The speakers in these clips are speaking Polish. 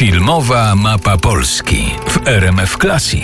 Filmowa mapa Polski w RMF Classic.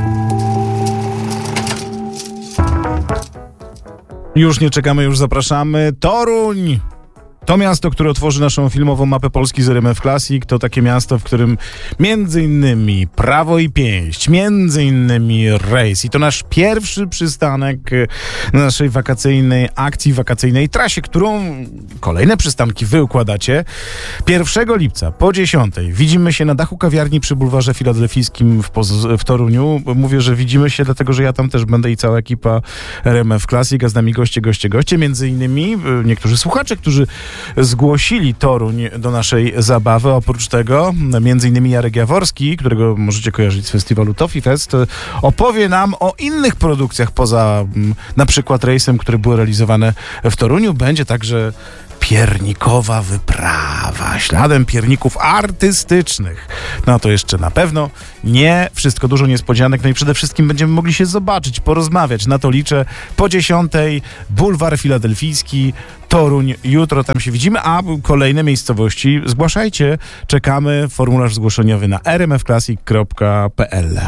Już nie czekamy, już zapraszamy. Toruń! To miasto, które otworzy naszą filmową mapę Polski z RMF Classic, to takie miasto, w którym między innymi Prawo i Pięść, między innymi rejs. I to nasz pierwszy przystanek na naszej wakacyjnej trasie, którą kolejne przystanki wy układacie. 1 lipca po 10 widzimy się na dachu kawiarni przy bulwarze filadelfijskim w Toruniu. Mówię, że widzimy się, dlatego że ja tam też będę i cała ekipa RMF Classic, a z nami goście. Między innymi niektórzy słuchacze, którzy zgłosili Toruń do naszej zabawy. Oprócz tego między innymi Jarek Jaworski, którego możecie kojarzyć z festiwalu Toffee Fest, opowie nam o innych produkcjach poza na przykład rejsem, które były realizowane w Toruniu. Będzie także piernikowa wyprawa, śladem pierników artystycznych. No to jeszcze na pewno nie wszystko, dużo niespodzianek, no i przede wszystkim będziemy mogli się zobaczyć, porozmawiać, na to liczę. Po 10 bulwar filadelfijski, Toruń, jutro tam się widzimy, a kolejne miejscowości zgłaszajcie, czekamy, formularz zgłoszeniowy na rmfclassic.pl.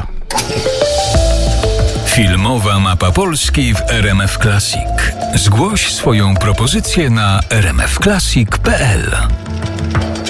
Filmowa mapa Polski w RMF Classic. Zgłoś swoją propozycję na rmfclassic.pl.